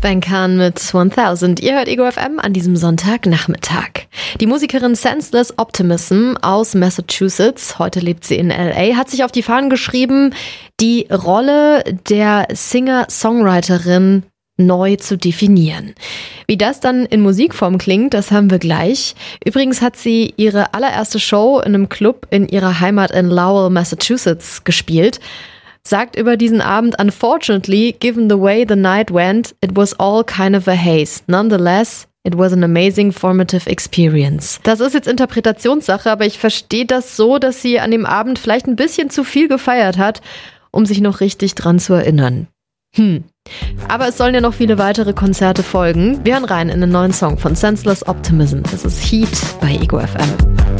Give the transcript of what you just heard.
Ben Khan mit 1000. Ihr hört Ego FM an diesem Sonntagnachmittag. Die Musikerin Senseless Optimism aus Massachusetts, heute lebt sie in LA, hat sich auf die Fahnen geschrieben, die Rolle der Singer-Songwriterin neu zu definieren. Wie das dann in Musikform klingt, das haben wir gleich. Übrigens hat sie ihre allererste Show in einem Club in ihrer Heimat in Lowell, Massachusetts gespielt. Sagt über diesen Abend: "Unfortunately, given the way the night went, it was all kind of a haze. Nonetheless, it was an amazing formative experience." Das ist jetzt Interpretationssache, aber ich verstehe das so, dass sie an dem Abend vielleicht ein bisschen zu viel gefeiert hat, um sich noch richtig dran zu erinnern. Aber es sollen ja noch viele weitere Konzerte folgen. Wir hören rein in den neuen Song von Senseless Optimism. Das ist Heat bei Ego FM.